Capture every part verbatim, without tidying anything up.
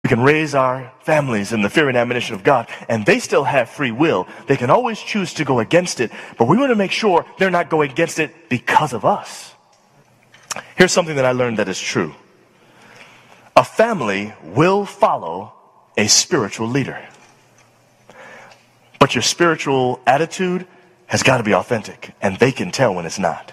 We can raise our families in the fear and admonition of God, and they still have free will. They can always choose to go against it, but we want to make sure they're not going against it because of us. Here's something that I learned that is true. A family will follow a spiritual leader. But your spiritual attitude has got to be authentic, and they can tell when it's not.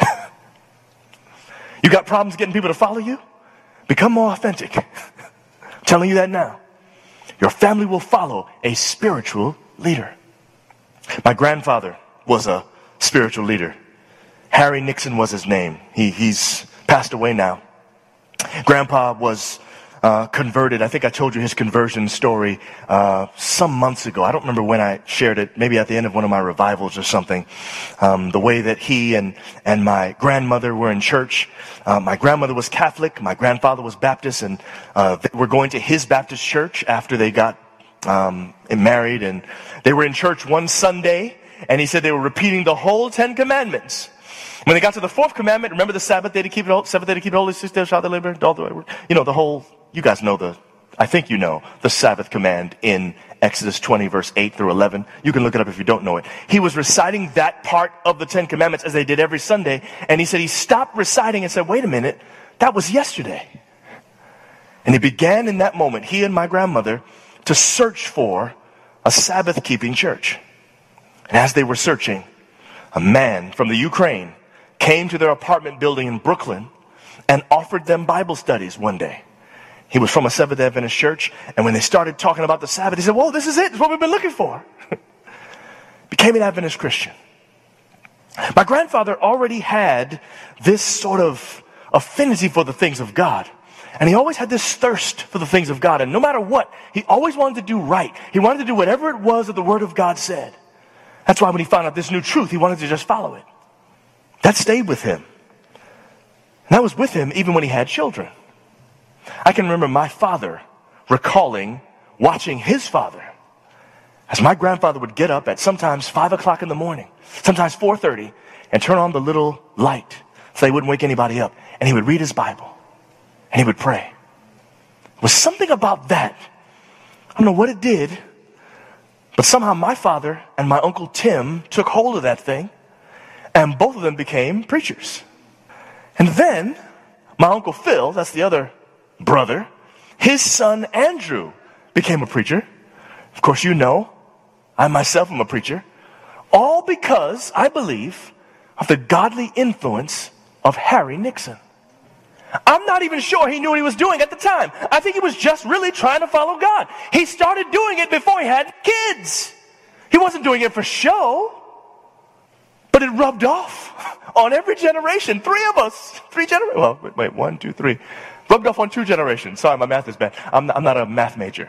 You got problems getting people to follow you? Become more authentic. I'm telling you that now. Your family will follow a spiritual leader. My grandfather was a spiritual leader. Harry Nixon was his name. He, he's passed away now. Grandpa was uh, converted. I think I told you his conversion story uh, some months ago. I don't remember when I shared it, maybe at the end of one of my revivals or something. Um, the way that he and, and my grandmother were in church. Uh, my grandmother was Catholic. My grandfather was Baptist. And uh, they were going to his Baptist church after they got um, married. And they were in church one Sunday. And he said they were repeating the whole Ten Commandments. When they got to the fourth commandment, remember the Sabbath day to keep it, seventh day to keep it holy, sixth day shall they labor, all the way, you know, the whole, you guys know the, I think you know, the Sabbath command in Exodus twenty, verse eight through eleven. You can look it up if you don't know it. He was reciting that part of the Ten Commandments as they did every Sunday, and he said he stopped reciting and said, wait a minute, that was yesterday. And he began in that moment, he and my grandmother, to search for a Sabbath-keeping church. And as they were searching, a man from the Ukraine came to their apartment building in Brooklyn and offered them Bible studies one day. He was from a Seventh-day Adventist church, and when they started talking about the Sabbath, he said, whoa, this is it. This is what we've been looking for. Became an Adventist Christian. My grandfather already had this sort of affinity for the things of God. And he always had this thirst for the things of God. And no matter what, he always wanted to do right. He wanted to do whatever it was that the Word of God said. That's why when he found out this new truth, he wanted to just follow it. That stayed with him. And that was with him even when he had children. I can remember my father recalling watching his father as my grandfather would get up at sometimes five o'clock in the morning, sometimes four thirty, and turn on the little light so he wouldn't wake anybody up. And he would read his Bible. And he would pray. There was something about that. I don't know what it did, but somehow my father and my Uncle Tim took hold of that thing, and both of them became preachers. And then my Uncle Phil, that's the other brother, his son Andrew became a preacher. Of course, you know, I myself am a preacher. All because, I believe, of the godly influence of Harry Nixon. I'm not even sure he knew what he was doing at the time. I think he was just really trying to follow God. He started doing it before he had kids. He wasn't doing it for show. But it rubbed off on every generation. Three of us. Three generations. Well, wait, wait, one, two, three. Rubbed off on two generations. Sorry, my math is bad. I'm not, I'm not a math major.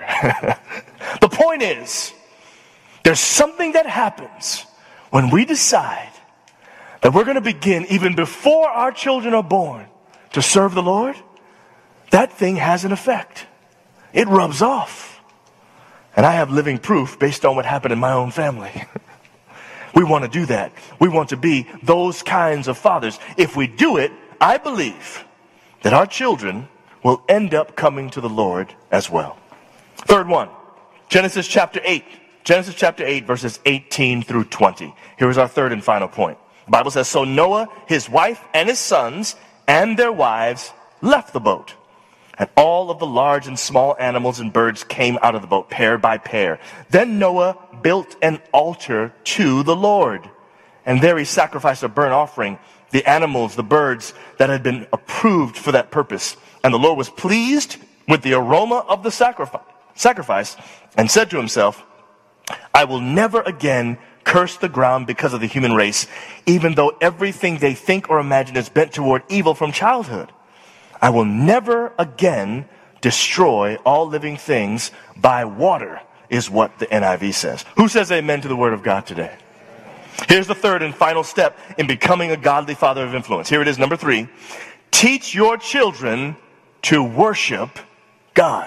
The point is, there's something that happens when we decide that we're going to begin even before our children are born to serve the Lord. That thing has an effect. It rubs off. And I have living proof based on what happened in my own family. We want to do that. We want to be those kinds of fathers. If we do it, I believe that our children will end up coming to the Lord as well. Third one, Genesis chapter eight. Genesis chapter eight, verses eighteen through twenty. Here is our third and final point. The Bible says, so Noah, his wife, and his sons, and their wives left the boat. And all of the large and small animals and birds came out of the boat, pair by pair. Then Noah built an altar to the Lord. And there he sacrificed a burnt offering, the animals, the birds that had been approved for that purpose. And the Lord was pleased with the aroma of the sacrifice and said to himself, I will never again curse the ground because of the human race, even though everything they think or imagine is bent toward evil from childhood. I will never again destroy all living things by water, is what the N I V says. Who says amen to the word of God today? Here's the third and final step in becoming a godly father of influence. Here it is, number three. Teach your children to worship God.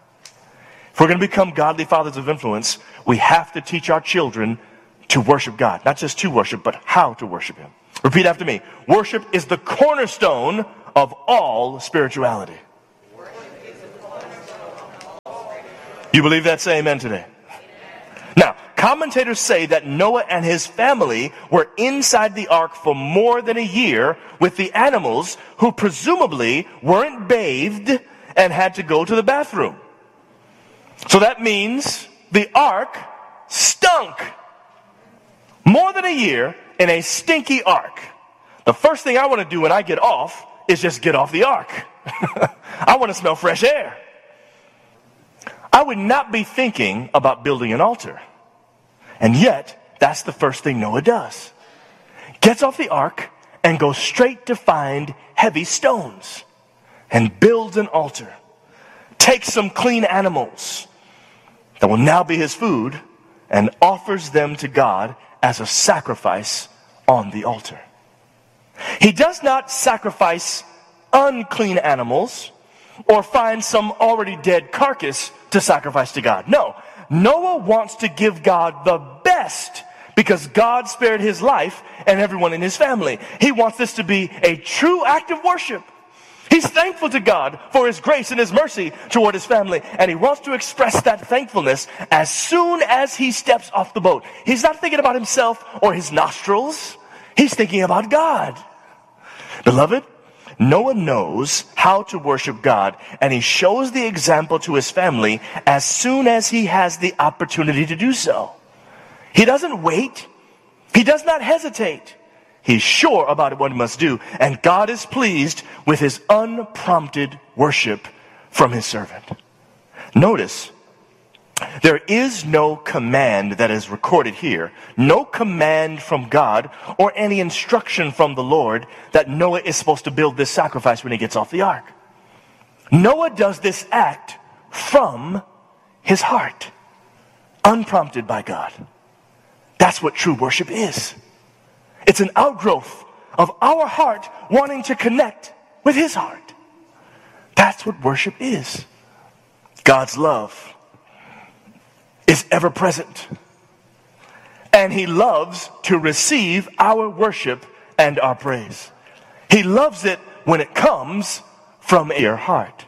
If we're going to become godly fathers of influence, we have to teach our children to worship God. Not just to worship, but how to worship Him. Repeat after me. Worship is the cornerstone of all spirituality. You believe that? Say amen today. Now, commentators say that Noah and his family were inside the ark for more than a year with the animals who presumably weren't bathed and had to go to the bathroom. So that means the ark stunk. More than a year in a stinky ark. The first thing I want to do when I get off is just get off the ark. I want to smell fresh air. I would not be thinking about building an altar. And yet, that's the first thing Noah does. Gets off the ark and goes straight to find heavy stones and builds an altar. Takes some clean animals that will now be his food and offers them to God as a sacrifice on the altar. He does not sacrifice unclean animals or find some already dead carcass to sacrifice to God. No, Noah wants to give God the best because God spared his life and everyone in his family. He wants this to be a true act of worship. He's thankful to God for his grace and his mercy toward his family, and he wants to express that thankfulness as soon as he steps off the boat. He's not thinking about himself or his nostrils. He's thinking about God. Beloved, Noah knows how to worship God, and he shows the example to his family as soon as he has the opportunity to do so. He doesn't wait. He does not hesitate. He's sure about what he must do, and God is pleased with his unprompted worship from his servant. Notice, there is no command that is recorded here, no command from God or any instruction from the Lord that Noah is supposed to build this sacrifice when he gets off the ark. Noah does this act from his heart, unprompted by God. That's what true worship is. It's an outgrowth of our heart wanting to connect with his heart. That's what worship is. God's love is ever present. And he loves to receive our worship and our praise. He loves it when it comes from your heart.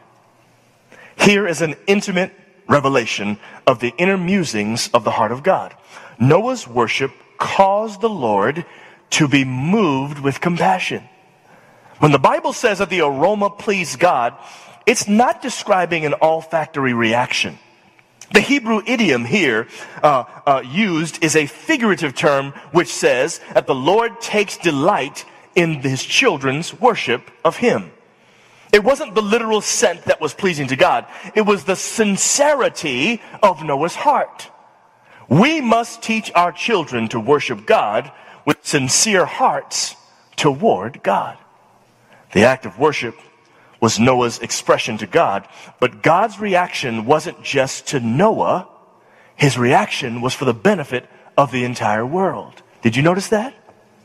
Here is an intimate revelation of the inner musings of the heart of God. Noah's worship caused the Lord to be moved with compassion. When the Bible says that the aroma pleased God, it's not describing an olfactory reaction. The Hebrew idiom here uh, uh, used is a figurative term which says that the Lord takes delight in his children's worship of him. It wasn't the literal scent that was pleasing to God. It was the sincerity of Noah's heart. We must teach our children to worship God with sincere hearts toward God. The act of worship was Noah's expression to God, but God's reaction wasn't just to Noah. His reaction was for the benefit of the entire world. Did you notice that?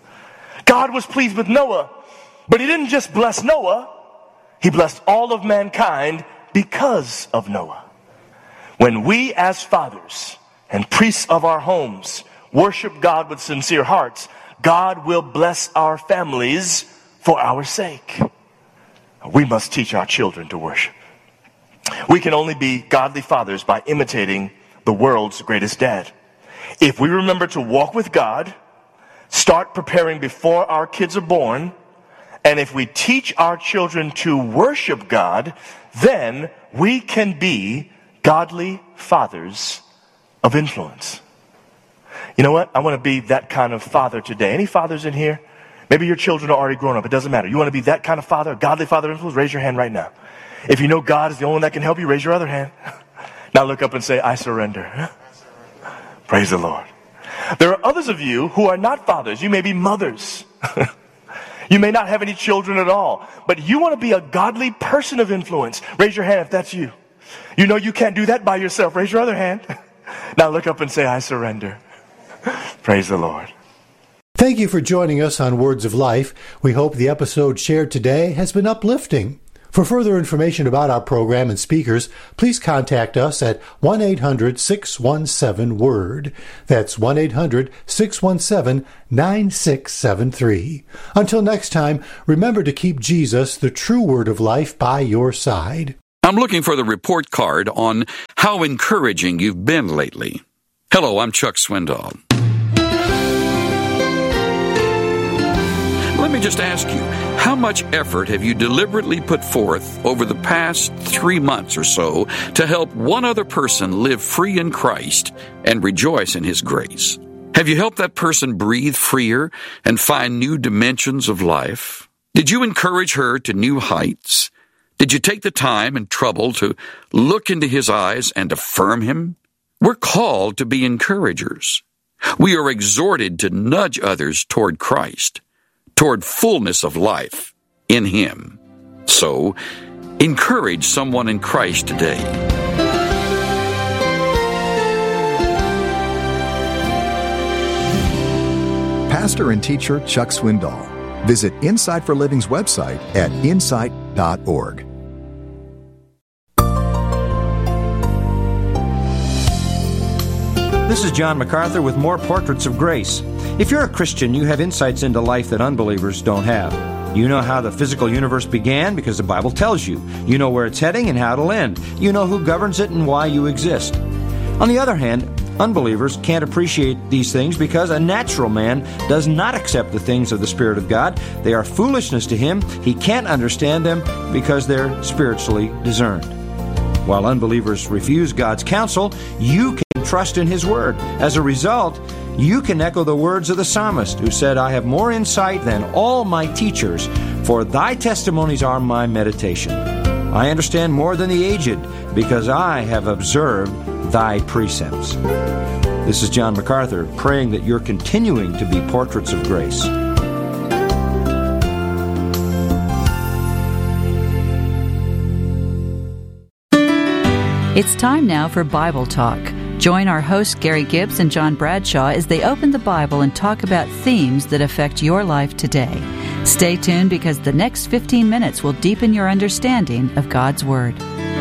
God was pleased with Noah, but he didn't just bless Noah. He blessed all of mankind because of Noah. When we as fathers and priests of our homes worship God with sincere hearts, God will bless our families for our sake. We must teach our children to worship. We can only be godly fathers by imitating the world's greatest dad. If we remember to walk with God, start preparing before our kids are born, and if we teach our children to worship God, then we can be godly fathers of influence. You know what? I want to be that kind of father today. Any fathers in here? Maybe your children are already grown up. It doesn't matter. You want to be that kind of father, a godly father of influence? Raise your hand right now. If you know God is the only one that can help you, raise your other hand. Now look up and say, I surrender. I surrender. Praise the Lord. There are others of you who are not fathers. You may be mothers. You may not have any children at all. But you want to be a godly person of influence. Raise your hand if that's you. You know you can't do that by yourself. Raise your other hand. Now look up and say, I surrender. Praise the Lord. Thank you for joining us on Words of Life. We hope the episode shared today has been uplifting. For further information about our program and speakers, please contact us at one eight hundred six one seven WORD. That's one eight hundred six one seven nine six seven three. Until next time, remember to keep Jesus, the true Word of Life, by your side. I'm looking for the report card on how encouraging you've been lately. Hello, I'm Chuck Swindoll. Let me just ask you, how much effort have you deliberately put forth over the past three months or so to help one other person live free in Christ and rejoice in His grace? Have you helped that person breathe freer and find new dimensions of life? Did you encourage her to new heights? Did you take the time and trouble to look into his eyes and affirm him? We're called to be encouragers. We are exhorted to nudge others toward Christ, toward fullness of life in Him. So, encourage someone in Christ today. Pastor and teacher Chuck Swindoll. Visit Insight for Living's website at insight dot org. This is John MacArthur with more Portraits of Grace. If you're a Christian, you have insights into life that unbelievers don't have. You know how the physical universe began because the Bible tells you. You know where it's heading and how it'll end. You know who governs it and why you exist. On the other hand, unbelievers can't appreciate these things because a natural man does not accept the things of the Spirit of God. They are foolishness to him. He can't understand them because they're spiritually discerned. While unbelievers refuse God's counsel, you can trust in His Word. As a result, you can echo the words of the psalmist who said, I have more insight than all my teachers, for thy testimonies are my meditation. I understand more than the aged, because I have observed thy precepts. This is John MacArthur praying that you're continuing to be portraits of grace. It's time now for Bible Talk. Join our hosts Gary Gibbs and John Bradshaw as they open the Bible and talk about themes that affect your life today. Stay tuned because the next fifteen minutes will deepen your understanding of God's Word.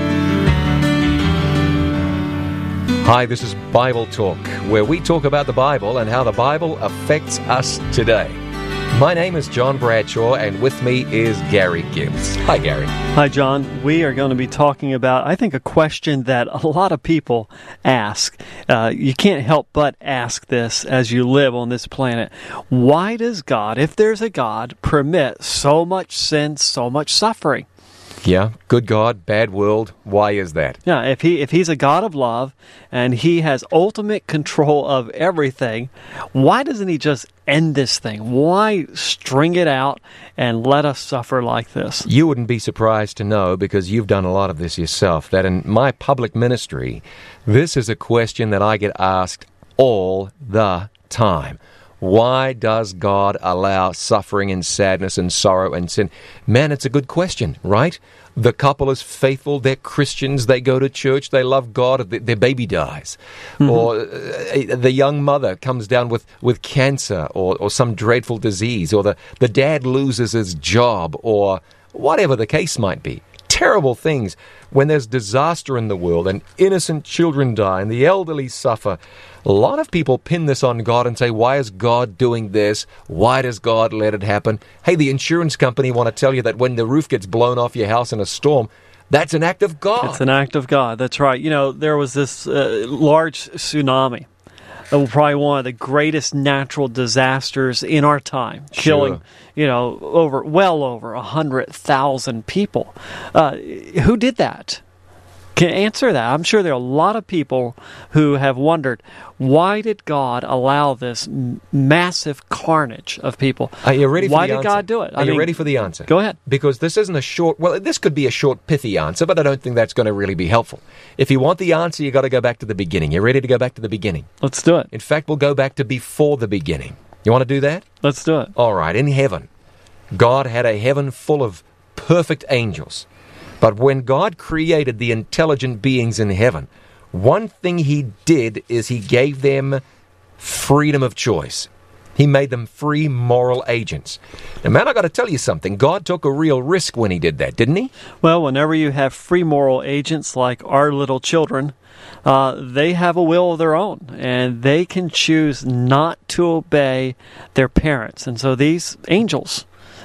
Hi, this is Bible Talk, where we talk about the Bible and how the Bible affects us today. My name is John Bradshaw, and with me is Gary Gibbs. Hi, Gary. Hi, John. We are going to be talking about, I think, a question that a lot of people ask. Uh, you can't help but ask this as you live on this planet. Why does God, if there's a God, permit so much sin, so much suffering? Yeah, good God, bad world. Why is that? Yeah, if he if he's a God of love and He has ultimate control of everything, why doesn't He just end this thing? Why string it out and let us suffer like this? You wouldn't be surprised to know, because you've done a lot of this yourself, that in my public ministry, this is a question that I get asked all the time. Why does God allow suffering and sadness and sorrow and sin? Man, it's a good question, right? The couple is faithful, they're Christians, they go to church, they love God, their baby dies. Mm-hmm. Or uh, the young mother comes down with, with cancer or, or some dreadful disease, or the, the dad loses his job, or whatever the case might be. Terrible things. When there's disaster in the world and innocent children die and the elderly suffer, a lot of people pin this on God and say, why is God doing this? Why does God let it happen? Hey, the insurance company want to tell you that when the roof gets blown off your house in a storm, that's an act of God. It's an act of God. That's right. You know, there was this uh, large tsunami. Probably one of the greatest natural disasters in our time, sure. killing, you know, over well over a hundred thousand people. Uh, who did that? Can answer that. I'm sure there are a lot of people who have wondered, why did God allow this m- massive carnage of people? Are you ready for why the did answer? God do it? Are I you mean, ready for the answer? Go ahead. Because this isn't a short, well, this could be a short, pithy answer, but I don't think that's going to really be helpful. If you want the answer, you got to go back to the beginning. You ready to go back to the beginning? Let's do it. In fact, we'll go back to before the beginning. You want to do that? Let's do it. All right. In heaven, God had a heaven full of perfect angels. But when God created the intelligent beings in heaven, one thing He did is He gave them freedom of choice. He made them free moral agents. Now, man, I got to tell you something. God took a real risk when He did that, didn't He? Well, whenever you have free moral agents like our little children, uh, they have a will of their own, and they can choose not to obey their parents. And so these angels,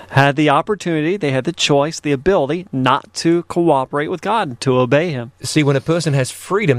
had the opportunity, they had the choice, the ability not to cooperate with God, to obey Him. See, when a person has freedom,